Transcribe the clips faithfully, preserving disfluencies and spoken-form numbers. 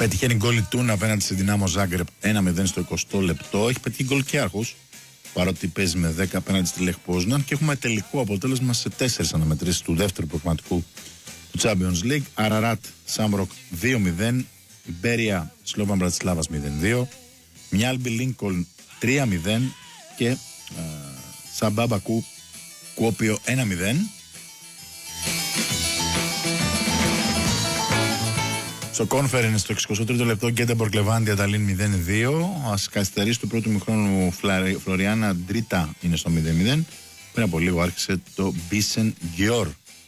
Πετυχαίνει γκολ η Τούνα απέναντι στη Δυνάμο Ζάγκρεπ ένα μηδέν στο εικοστό λεπτό. Έχει πετύχει γκολ και Άρχος, παρότι παίζει με δέκα απέναντι στη Λεχ Πόζναν. Και έχουμε τελικό αποτέλεσμα σε τέσσερις αναμετρήσεις του δεύτερου προγραμματικού του Champions League. Αραράτ Σάμπροκ δύο μηδέν, Ιμπέρια Σλόβαν Μπρατισλάβας μηδέν δύο, Μιάλμπι Λίνκολν τρία μηδέν και Σαμπά Μπακού Κουόπιο ένα μηδέν. Στο Conference στο εξηκοστό τρίτο λεπτό Γκέτεμπορκ Λεβάντι Αταλίν μηδέν δύο. Ας καθυστερήσει του πρώτου μηχρόνου Φλωριάννα Ντρίτα είναι στο μηδέν μηδέν. Πριν από λίγο άρχισε το Μπίσεν Γιόρ.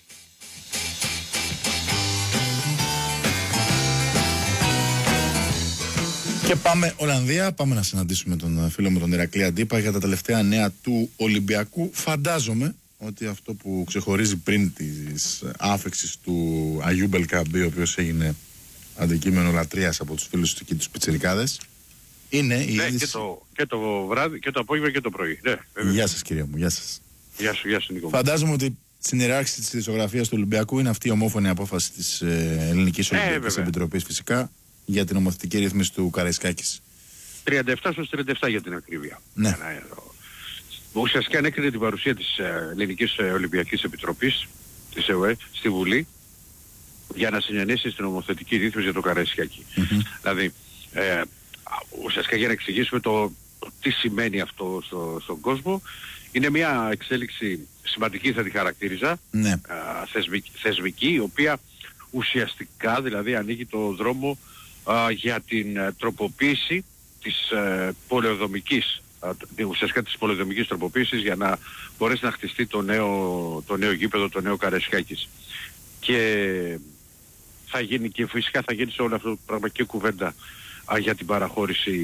Και πάμε Ολλανδία, πάμε να συναντήσουμε τον φίλο μου τον Ηρακλή Αντίπα για τα τελευταία νέα του Ολυμπιακού. Φαντάζομαι ότι αυτό που ξεχωρίζει πριν της άφεξης του Αγίου Μπελκαμπή, ο οποίος έγινε αντικείμενο λατρείας από τους φίλους του και τους πιτσιρικάδες, είναι η ναι, είδηση... και, το, και το βράδυ, και το απόγευμα και το πρωί. Ναι, γεια σας κυρία μου, γεια σας. Γεια σου, γεια σου Νίκο. Φαντάζομαι ότι στην ιεράρχηση της ισογραφίας του Ολυμπιακού είναι αυτή η ομόφωνη απόφαση της ε, Ελληνικής Ολυμπιακής ε, Επιτροπής φυσικά για την νομοθετική ρύθμιση του Καραϊσκάκης. τριάντα επτά στους τριάντα επτά για την ακρίβεια. Ναι. Ουσιαστικά ανέκρινε την παρουσία της Ελληνικής Ολυμπιακής Επιτροπής, της ΕΟΕ, στη Βουλή, για να συνενέσει στην νομοθετική ρύθμιση για το Καραϊσκάκι. Mm-hmm. Δηλαδή, ε, ουσιαστικά για να εξηγήσουμε το, το τι σημαίνει αυτό στο, στον κόσμο, είναι μια εξέλιξη σημαντική, θα τη χαρακτήριζα, ναι. α, θεσμική, θεσμική, η οποία ουσιαστικά δηλαδή ανοίγει το δρόμο α, για την α, τροποποίηση της α, πολεοδομικής, α, ουσιαστικά της πολεοδομικής τροποποίησης για να μπορέσει να χτιστεί το νέο, το νέο γήπεδο, το νέο Καραϊσκάκης. Και θα γίνει και φυσικά θα γίνει σε όλο αυτό το πραγματική κουβέντα α, για την παραχώρηση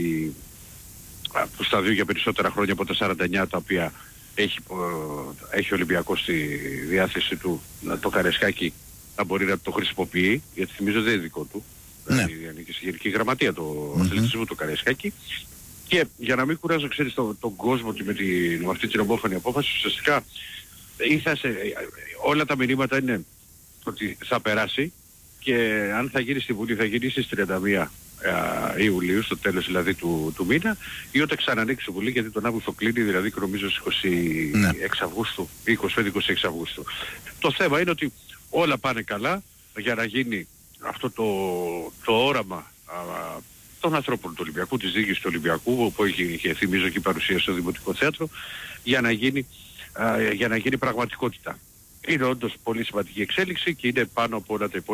α, του σταδίου για περισσότερα χρόνια από τα σαράντα εννιά, τα οποία έχει, ε, έχει ο Ολυμπιακός στη διάθεση του το Καραϊσκάκι να μπορεί να το χρησιμοποιεί, γιατί θυμίζω δεν είναι δικό του. Ναι. Δηλαδή ανήκει στη Γενική Γραμματεία το mm-hmm. αθλητισμού το Καραϊσκάκι. Και για να μην κουράζω, ξέρεις, τον, τον κόσμο με, την, με αυτή την ομόφωνη απόφαση, ουσιαστικά σε, όλα τα μηνύματα είναι ότι θα περάσει και αν θα γίνει στη Βουλή θα γίνει στις τριάντα μία uh, Ιουλίου, στο τέλος δηλαδή του, του μήνα, ή όταν ξανανοίξει η Βουλή, γιατί τον Αύγουστο κλείνει, δηλαδή νομίζω στις είκοσι έξι Αυγούστου ή είκοσι πέντε είκοσι έξι Αυγούστου. Το θέμα είναι ότι όλα πάνε καλά για να γίνει αυτό το, το όραμα α, των ανθρώπων του Ολυμπιακού, της διοίκησης του Ολυμπιακού, όπου έχει και θυμίζω και η παρουσία στο Δημοτικό Θέατρο, για να γίνει, α, για να γίνει πραγματικότητα. Είναι όντως πολύ σημαντική εξέλιξη και είναι πάνω από όλα τα υπόλοιπα